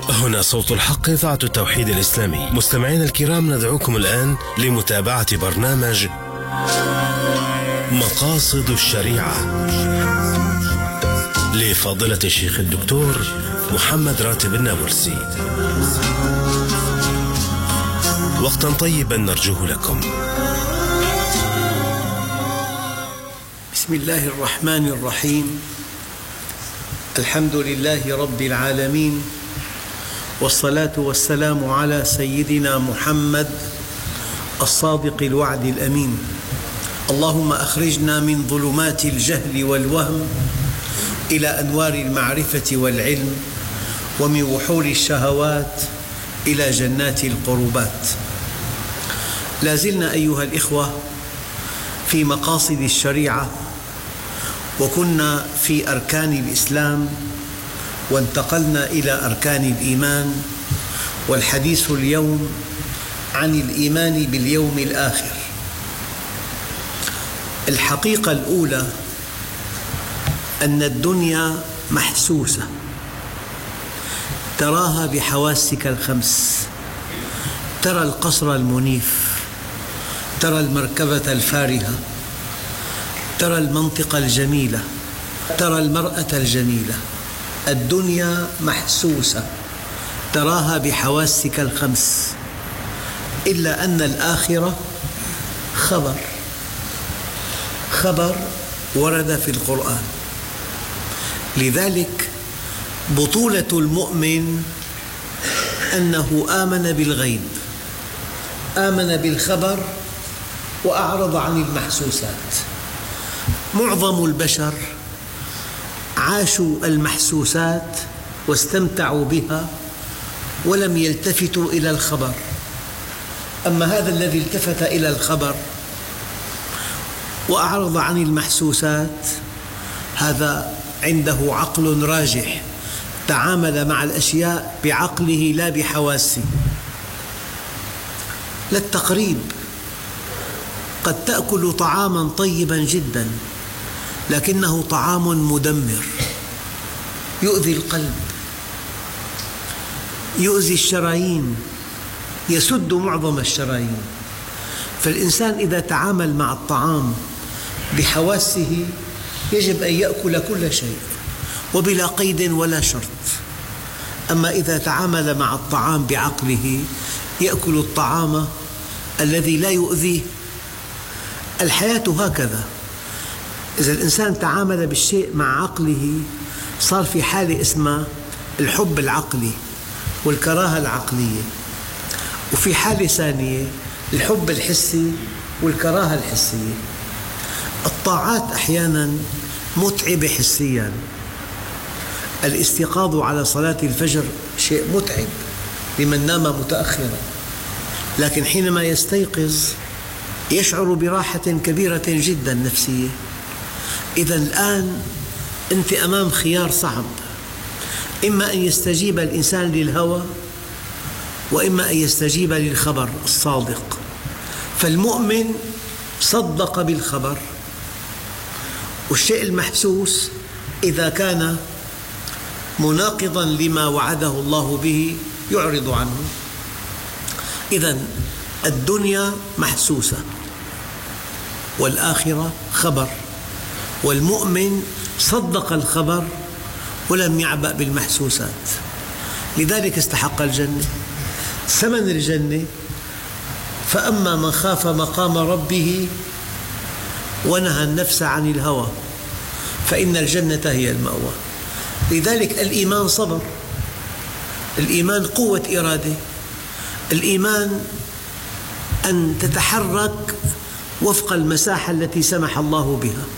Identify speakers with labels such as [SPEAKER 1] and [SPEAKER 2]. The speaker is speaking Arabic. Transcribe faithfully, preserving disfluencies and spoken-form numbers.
[SPEAKER 1] هنا صوت الحق، إذاعة التوحيد الإسلامي. مستمعينا الكرام، ندعوكم الآن لمتابعة برنامج مقاصد الشريعة لفضيلة الشيخ الدكتور محمد راتب النابلسي. وقتا طيبا نرجوه لكم.
[SPEAKER 2] بسم الله الرحمن الرحيم. الحمد لله رب العالمين، والصلاة والسلام على سيدنا محمد الصادق الوعد الأمين. اللهم أخرجنا من ظلمات الجهل والوهم إلى أنوار المعرفة والعلم، ومن وحول الشهوات إلى جنات القربات. لا زلنا أيها الإخوة في مقاصد الشريعة، وكنا في أركان الإسلام وانتقلنا إلى أركان الإيمان، والحديث اليوم عن الإيمان باليوم الآخر. الحقيقة الأولى أن الدنيا محسوسة، تراها بحواسك الخمس. ترى القصر المنيف، ترى المركبة الفارهة، ترى المنطقة الجميلة، ترى المرأة الجميلة. الدنيا محسوسة، تراها بحواسك الخمس، إلا أن الآخرة خبر خبر ورد في القرآن. لذلك بطولة المؤمن أنه آمن بالغيب، آمن بالخبر وأعرض عن المحسوسات. معظم البشر عاشوا المحسوسات واستمتعوا بها ولم يلتفتوا إلى الخبر. أما هذا الذي التفت إلى الخبر وأعرض عن المحسوسات، هذا عنده عقل راجح، تعامل مع الأشياء بعقله لا بحواسه. للتقريب، قد تأكل طعاما طيبا جدا لكنه طعام مدمر، يؤذي القلب، يؤذي الشرايين، يسد معظم الشرايين. فالإنسان إذا تعامل مع الطعام بحواسه يجب أن يأكل كل شيء وبلا قيد ولا شرط. أما إذا تعامل مع الطعام بعقله يأكل الطعام الذي لا يؤذيه. الحياة هكذا، إذا الإنسان تعامل بالشيء مع عقله صار في حالة اسمها الحب العقلي والكراهة العقلية، وفي حالة ثانية الحب الحسي والكراهة الحسية. الطاعات أحيانا متعبة حسيا. الاستيقاظ على صلاة الفجر شيء متعب لمن نام متأخرا، لكن حينما يستيقظ يشعر براحة كبيرة جدا نفسية. إذا الآن أنت أمام خيار صعب، إما أن يستجيب الإنسان للهوى، وإما أن يستجيب للخبر الصادق. فالمؤمن صدق بالخبر، والشيء المحسوس إذا كان مناقضا لما وعده الله به يعرض عنه. إذن الدنيا محسوسة والآخرة خبر، والمؤمن صدق الخبر ولم يعبأ بالمحسوسات، لذلك استحق الجنة. ثمن الجنة: فأما من خاف مقام ربه ونهى النفس عن الهوى فإن الجنة هي المأوى. لذلك الإيمان صبر، الإيمان قوة إرادة، الإيمان أن تتحرك وفق المساحة التي سمح الله بها.